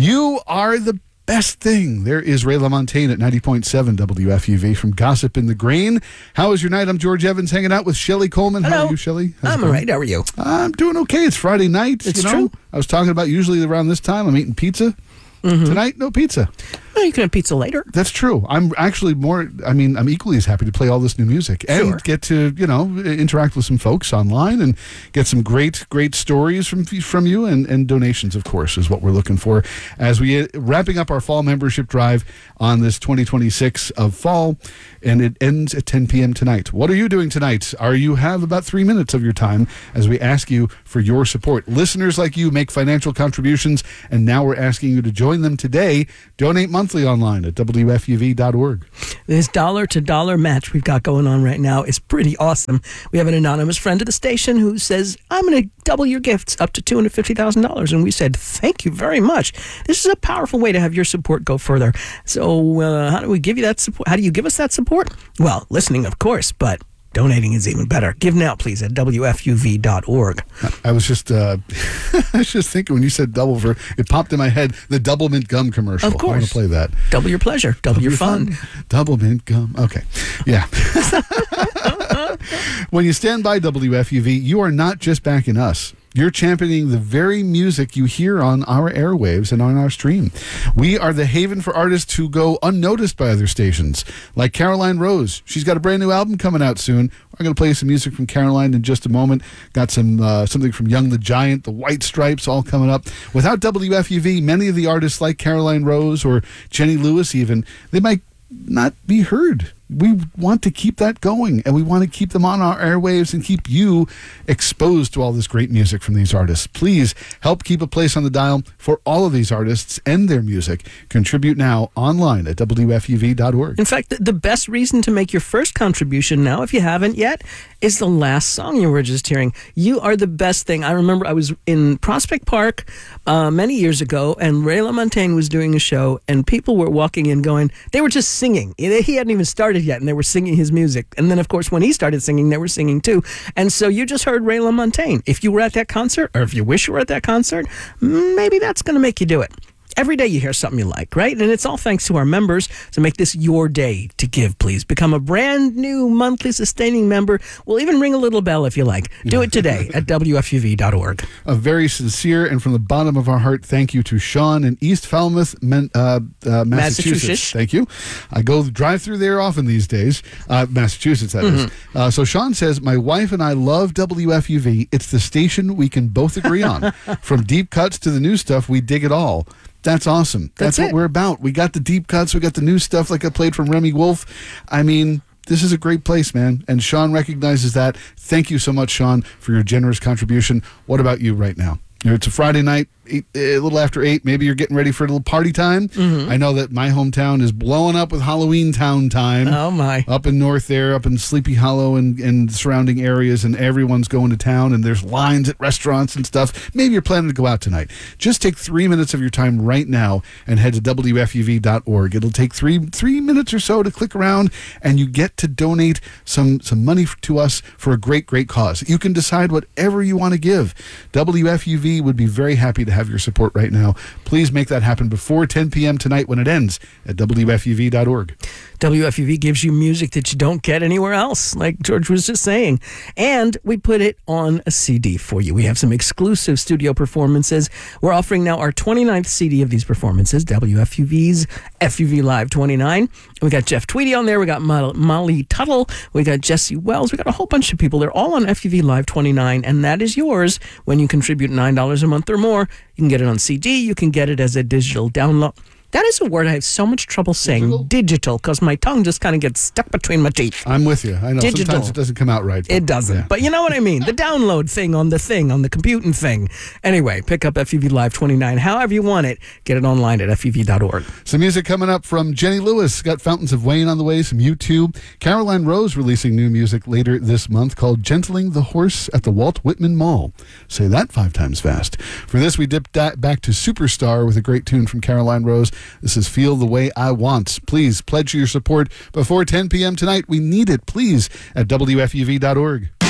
You are the best thing. There is Ray LaMontagne at 90.7 WFUV from Gossip in the Grain. How is your night? I'm George Evans hanging out with Shelley Coleman. Hello. How are you, Shelley? I'm all right. How are you? I'm doing okay. It's Friday night. It's true. I was talking about usually around this time I'm eating pizza. Tonight, no pizza. Well, you can have pizza later. That's true. I'm actually I'm equally as happy to play all this new music and get to, interact with some folks online and get some great stories from you and donations, of course, is what we're looking for as we wrapping up our fall membership drive on this 2026 of fall, and it ends at 10 p.m. tonight. What are you doing tonight? You have about 3 minutes of your time as we ask you for your support. Listeners like you make financial contributions, and now we're asking you to join them today. Donate monthly online at WFUV.org. This dollar-to-dollar match we've got going on right now is pretty awesome. We have an anonymous friend of the station who says, I'm going to double your gifts up to $250,000. And we said, thank you very much. This is a powerful way to have your support go further. So how do we give you that support? How do you give us that support? Well, listening, of course, but donating is even better. Give now, please, at WFUV.org. I was just thinking when you said double it popped in my head, the Double Mint Gum commercial. Of course. I want to play that. Double your pleasure. Double your fun. Double Mint Gum. Okay. Yeah. When you stand by WFUV, you are not just backing us. You're championing the very music you hear on our airwaves and on our stream. We are the haven for artists who go unnoticed by other stations, like Caroline Rose. She's got a brand new album coming out soon. We're going to play some music from Caroline in just a moment. Got some something from Young the Giant, the White Stripes, all coming up. Without WFUV, many of the artists like Caroline Rose or Jenny Lewis even, they might not be heard. We want to keep that going, and we want to keep them on our airwaves and keep you exposed to all this great music from these artists. Please help keep a place on the dial for all of these artists and their music. Contribute now online at WFUV.org. In fact, the best reason to make your first contribution now, if you haven't yet, is the last song you were just hearing. You are the best thing. I remember I was in Prospect Park many years ago, and Ray LaMontagne was doing a show, and people were walking in going, they were just singing. He hadn't even started yet, and they were singing his music. And then, of course, when he started singing, they were singing too. And so you just heard Ray LaMontagne. If you were at that concert, or if you wish you were at that concert, maybe that's going to make you do it. Every day you hear something you like, right? And it's all thanks to our members. So make this your day to give, please. Become a brand new monthly sustaining member. We'll even ring a little bell if you like. Do it today at WFUV.org. A very sincere and from the bottom of our heart thank you to Sean in East Falmouth, Massachusetts. Thank you. I go drive through there often these days. Massachusetts, that is. So Sean says, my wife and I love WFUV. It's the station we can both agree on. From deep cuts to the new stuff, we dig it all. That's awesome. That's what we're about. We got the deep cuts. We got the new stuff like I played from Remy Wolf. I mean, this is a great place, man. And Sean recognizes that. Thank you so much, Sean, for your generous contribution. What about you right now? It's a Friday night, a little after 8. Maybe you're getting ready for a little party time. I know that my hometown is blowing up with Halloween town time. Oh, my. Up in north there, up in Sleepy Hollow and surrounding areas, and everyone's going to town, and there's lines at restaurants and stuff. Maybe you're planning to go out tonight. Just take 3 minutes of your time right now and head to WFUV.org. It'll take three minutes or so to click around, and you get to donate some money to us for a great cause. You can decide whatever you want to give. WFUV would be very happy to have your support right now. Please make that happen before 10 p.m. tonight when it ends at WFUV.org. WFUV gives you music that you don't get anywhere else, like George was just saying. And we put it on a CD for you. We have some exclusive studio performances. We're offering now our 29th CD of these performances, WFUV's FUV Live 29. We got Jeff Tweedy on there. We got Molly Tuttle. We got Jesse Wells. We got a whole bunch of people. They're all on FUV Live 29, and that is yours when you contribute $9 a month or more. You can get it on CD. You can get it as a digital download. That is a word I have so much trouble saying, digital, because my tongue just kind of gets stuck between my teeth. I'm with you. I know. Digital. Sometimes it doesn't come out right. It doesn't. Yeah. But you know what I mean. The download thing on the computing thing. Anyway, pick up FUV Live 29. However you want it, get it online at FUV.org. Some music coming up from Jenny Lewis. Got Fountains of Wayne on the way, some U2. Caroline Rose releasing new music later this month called Gentling the Horse at the Walt Whitman Mall. Say that 5 times fast. For this, we dipped back to Superstar with a great tune from Caroline Rose. This is Feel the Way I Want. Please pledge your support before 10 p.m. tonight. We need it, please, at WFUV.org.